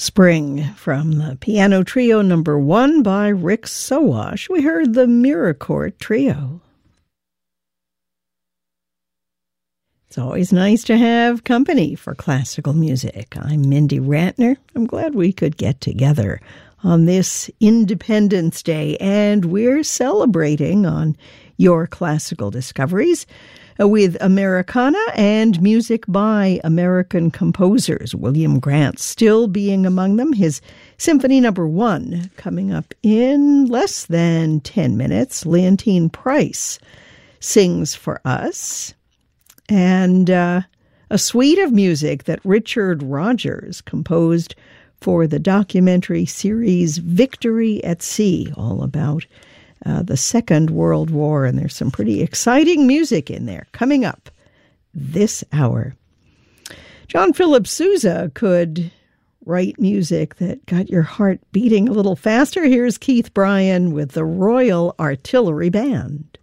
Spring from the piano trio number 1 by Rick Sowash. We heard the Miracourt Trio. It's always nice to have company for classical music. I'm Mindy Rantner. I'm glad we could get together on this Independence Day, and we're celebrating on your classical discoveries with Americana and music by American composers. William Grant still being among them. His Symphony Number 1 coming up in less than 10 minutes. Leontyne Price sings for us. And a suite of music that Richard Rodgers composed for the documentary series Victory at Sea, all about the Second World War, and there's some pretty exciting music in there coming up this hour. John Philip Sousa could write music that got your heart beating a little faster. Here's Keith Bryan with the Royal Artillery Band.